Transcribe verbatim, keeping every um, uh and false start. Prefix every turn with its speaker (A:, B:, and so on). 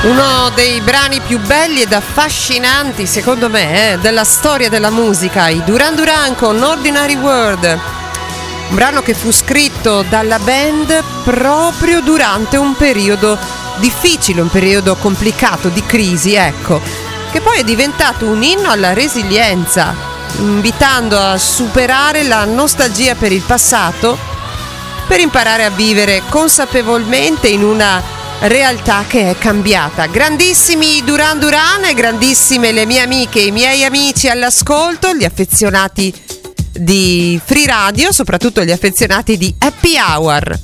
A: Uno dei brani più belli ed affascinanti, secondo me, eh, della storia della musica, i Duran Duran con Ordinary World. Un brano che fu scritto dalla band proprio durante un periodo difficile, un periodo complicato di crisi, ecco, che poi è diventato un inno alla resilienza, invitando a superare la nostalgia per il passato per imparare a vivere consapevolmente in una realtà che è cambiata. Grandissimi Duran Duran e grandissime le mie amiche e i miei amici all'ascolto, gli affezionati di Free Radio, soprattutto gli affezionati di Happy Hour.